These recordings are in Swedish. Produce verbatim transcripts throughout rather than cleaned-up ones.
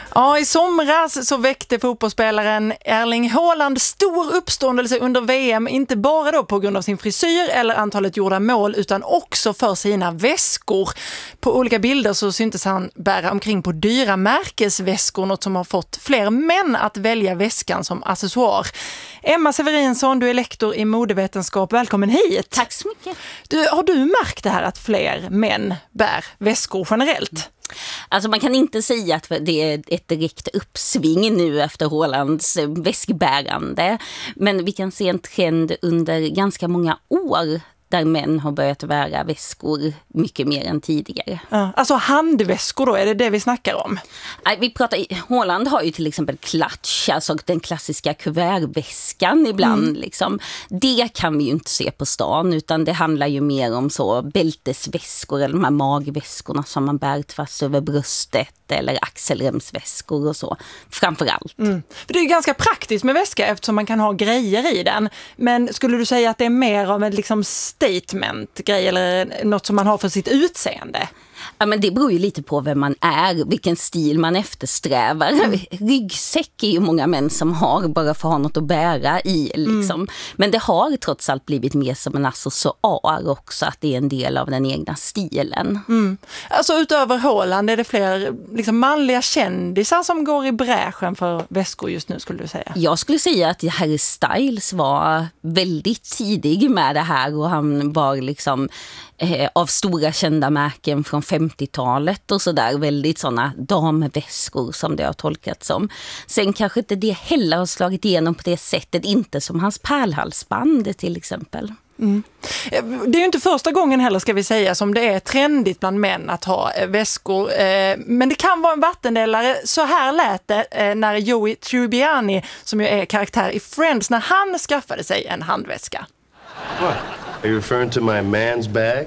Ja, i somras så väckte fotbollsspelaren Erling Haaland stor uppståndelse under V M, inte bara då på grund av sin frisyr eller antalet gjorda mål utan också för sina väskor. På olika bilder så syntes han bära omkring på dyra märkesväskor, något som har fått fler män att välja väskan som accessoar. Emma Severinsson, du är lektor i modevetenskap. Välkommen hit. Tack så mycket. Du, har du märkt det här att fler män bär väskor generellt? Alltså man kan inte säga att det är ett direkt uppsving nu efter Haalands väskbärande. Men vi kan se en trend under ganska många år där män har börjat bära väskor mycket mer än tidigare. Ja, alltså handväskor då, är det det vi snackar om? Nej, vi pratar, Haaland har ju till exempel clutch, alltså den klassiska kuvertväskan ibland. Mm. Liksom. Det kan vi ju inte se på stan, utan det handlar ju mer om så bältesväskor eller de här magväskorna som man bär tvärs över bröstet eller axelremsväskor och så, framförallt. Mm. För det är ju ganska praktiskt med väska eftersom man kan ha grejer i den. Men skulle du säga att det är mer av en liksom statement-grej eller något som man har för sitt utseende? Ja, men det beror ju lite på vem man är, vilken stil man eftersträvar. Mm. Ryggsäck är ju många män som har bara för att ha något att bära i. Liksom. Mm. Men det har trots allt blivit mer som en accessoar också, att det är en del av den egna stilen. Mm. Alltså utöver Haaland är det fler liksom, manliga kändisar som går i bräschen för väskor just nu, skulle du säga? Jag skulle säga att Harry Styles var väldigt tidig med det här och han var liksom eh, av stora kända märken från femtiotalet och sådär, väldigt sådana damväskor som det har tolkats som. Sen kanske inte det heller har slagit igenom på det sättet, inte som hans pärlhalsband till exempel. Mm. Det är ju inte första gången heller, ska vi säga, som det är trendigt bland män att ha väskor. Men det kan vara en vattendelare. Så här lät det när Joey Tribbiani, som ju är karaktär i Friends, när han skaffade sig en handväska. What? Are you referring to my man's bag?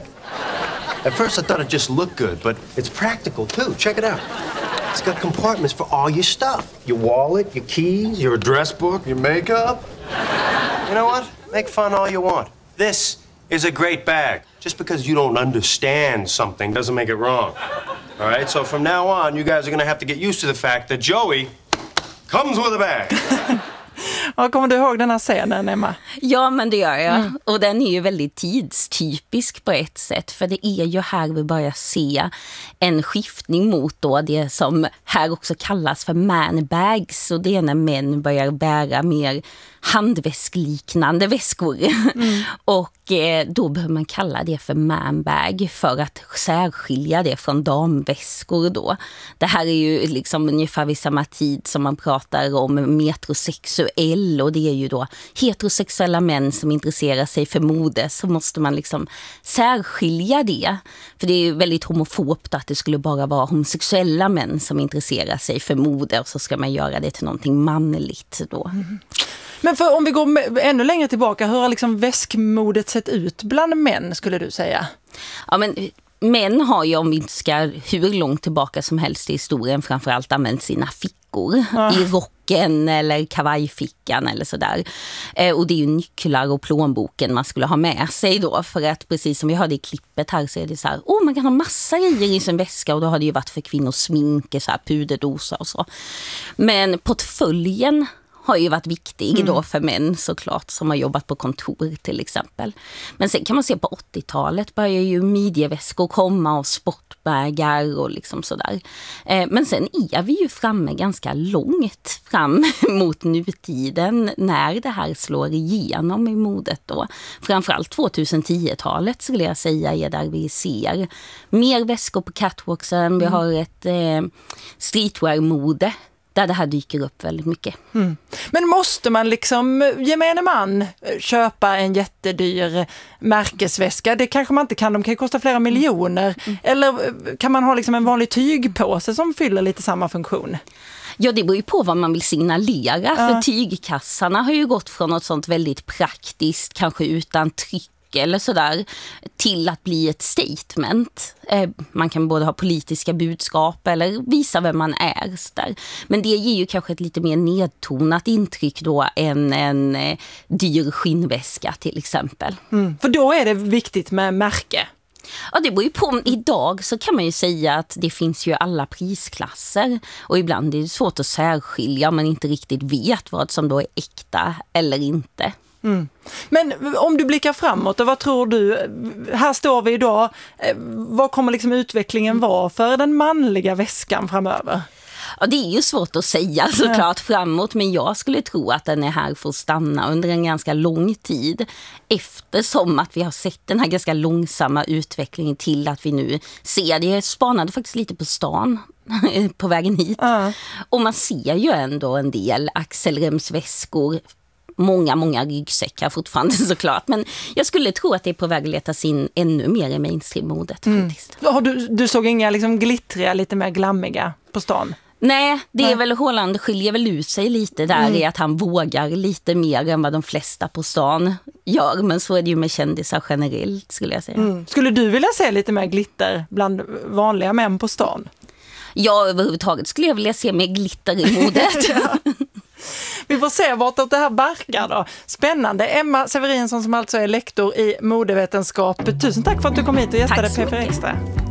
At first I thought it just looked good, but it's practical too. Check it out. It's got compartments for all your stuff. Your wallet, your keys, your address book, your makeup. You know what? Make fun all you want. This is a great bag. Just because you don't understand something doesn't make it wrong. All right? So from now on, you guys are going to have to get used to the fact that Joey comes with a bag. Ja, kommer du ihåg den här scenen, Emma? Ja, men det gör jag. Mm. Och den är ju väldigt tidstypisk på ett sätt. För det är ju här vi börjar se en skiftning mot då det som här också kallas för manbags. Och det är när män börjar bära mer handväskliknande väskor. Mm. Och eh, då behöver man kalla det för manbag för att särskilja det från damväskor då. Det här är ju liksom ungefär vid samma tid som man pratar om metrosexuell, och det är ju då heterosexuella män som intresserar sig för mode, så måste man liksom särskilja det. För det är ju väldigt homofobt att det skulle bara vara homosexuella män som intresserar sig för mode, och så ska man göra det till någonting manligt då. Mm. Men för om vi går ännu längre tillbaka, hur har liksom väskmodet sett ut bland män, skulle du säga? Ja, men män har ju, om vi inte ska hur långt tillbaka som helst i historien, framförallt använt sina fickor ja. i rocken eller kavajfickan eller sådär. Eh, och det är ju nycklar och plånboken man skulle ha med sig då, för att precis som vi hörde i klippet här så är det så här, åh, man kan ha massa grejer i sin väska, och då har det ju varit för kvinnors smink, så här puderdosa och så. Men portföljen har ju varit viktig mm. då för män såklart, som har jobbat på kontor till exempel. Men sen kan man se på åttiotalet börjar ju midjeväskor komma och sportbägar och liksom sådär. Eh, men sen är vi ju framme ganska långt fram mot nutiden när det här slår igenom i modet då. Framförallt tjugohundratio-talet skulle jag säga är där vi ser mer väskor på catwalksen. Mm. Vi har ett eh, streetwear-mode där det här dyker upp väldigt mycket. Mm. Men måste man liksom, gemene man, köpa en jättedyr märkesväska? Det kanske man inte kan, de kan ju kosta flera miljoner. Mm. Eller kan man ha liksom en vanlig tygpåse som fyller lite samma funktion? Ja, det beror ju på vad man vill signalera. Ja. För tygkassarna har ju gått från något sånt väldigt praktiskt, kanske utan tryck eller sådär, till att bli ett statement. Eh, man kan både ha politiska budskap eller visa vem man är. Sådär. Men det ger ju kanske ett lite mer nedtonat intryck då än en eh, dyr skinnväska till exempel. Mm. För då är det viktigt med märke. Ja, det beror ju på. Idag så kan man ju säga att det finns ju alla prisklasser och ibland är det svårt att särskilja om man inte riktigt vet vad som då är äkta eller inte. Mm. Men om du blickar framåt, vad tror du? Här står vi idag. Vad kommer liksom utvecklingen vara för den manliga väskan framöver? Ja, det är ju svårt att säga såklart framåt, men jag skulle tro att den är här för att stanna under en ganska lång tid, eftersom att vi har sett den här ganska långsamma utvecklingen till att vi nu ser det. Jag spanade faktiskt lite på stan på vägen hit uh. och man ser ju ändå en del axelremsväskor, många, många ryggsäckar fortfarande såklart. Men jag skulle tro att det är på väg att letas in ännu mer i mainstream-modet mm. faktiskt. Har du, du såg inga liksom glittriga, lite mer glammiga på stan? Nej, det är Nej. väl Haaland skiljer väl ut sig lite där mm. i att han vågar lite mer än vad de flesta på stan gör. Men så är det ju med kändisar generellt, skulle jag säga. Mm. Skulle du vilja se lite mer glitter bland vanliga män på stan? Ja, överhuvudtaget skulle jag vilja se mer glitter i modet. ja. Vi får se vart det här barkar då. Spännande. Emma Severinsson som alltså är lektor i modevetenskap. Tusen tack för att du kom hit och gästade P fyra Extra.